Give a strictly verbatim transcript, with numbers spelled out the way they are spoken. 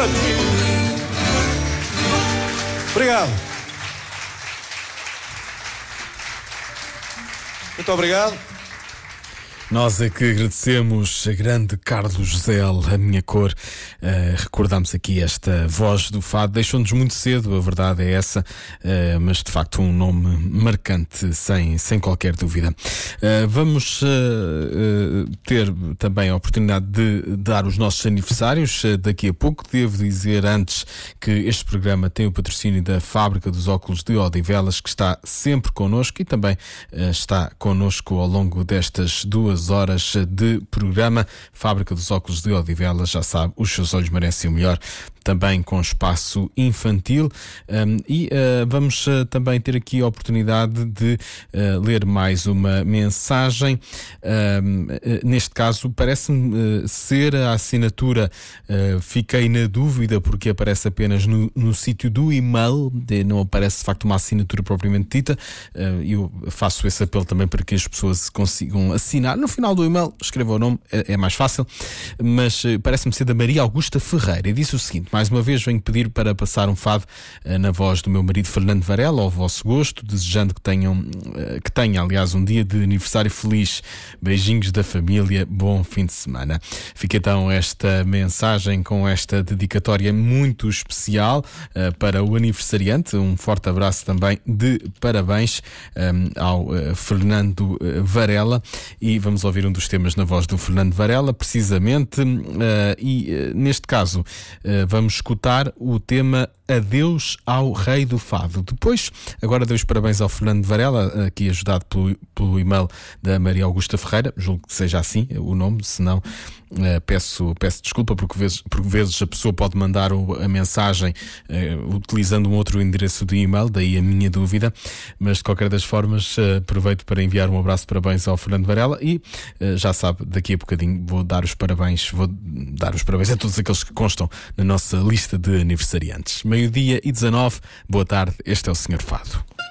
para ti. Obrigado. Muito obrigado. Nós é que agradecemos a grande Carlos José, a minha cor. Uh, recordamos aqui esta voz do fado. Deixou-nos muito cedo, a verdade é essa, uh, mas de facto um nome marcante, sem, sem qualquer dúvida. Uh, vamos uh, uh, ter também a oportunidade de dar os nossos aniversários uh, daqui a pouco. Devo dizer antes que este programa tem o patrocínio da Fábrica dos Óculos de Odivelas, que está sempre connosco e também uh, está connosco ao longo destas duas horas de programa. Fábrica dos Óculos de Odivelas, já sabe, os seus olhos merecem o melhor, também com espaço infantil. Um, e uh, vamos uh, também ter aqui a oportunidade de uh, ler mais uma mensagem. Um, uh, neste caso, parece-me uh, ser a assinatura, uh, fiquei na dúvida porque aparece apenas no, no sítio do e-mail, de, não aparece de facto uma assinatura propriamente dita. Uh, eu faço esse apelo também para que as pessoas consigam assinar. No final do e-mail, escreva o nome, é, é mais fácil, mas uh, parece-me ser da Maria Augusta Ferreira, e disse o seguinte: mais uma vez venho pedir para passar um fado uh, na voz do meu marido Fernando Varela, ao vosso gosto, desejando que tenham, uh, que tenha, aliás, um dia de aniversário feliz. Beijinhos da família, bom fim de semana. Fica então esta mensagem com esta dedicatória muito especial uh, para o aniversariante. Um forte abraço também de parabéns um, ao uh, Fernando uh, Varela, e vamos ouvir um dos temas na voz do Fernando Varela, precisamente, uh, e uh, neste caso uh, vamos escutar o tema Adeus ao Rei do Fado. Depois, agora dei os parabéns ao Fernando Varela, aqui ajudado pelo, pelo e-mail da Maria Augusta Ferreira, julgo que seja assim o nome, se não uh, peço, peço desculpa, porque por vezes, por vezes a pessoa pode mandar o, a mensagem uh, utilizando um outro endereço de e-mail, daí a minha dúvida, mas de qualquer das formas uh, aproveito para enviar um abraço de parabéns ao Fernando Varela e uh, já sabe, daqui a bocadinho vou dar os parabéns, vou dar os parabéns a todos aqueles que constam na nossa lista de aniversariantes. Meio-dia e dezanove, boa tarde, este é o senhor Fado.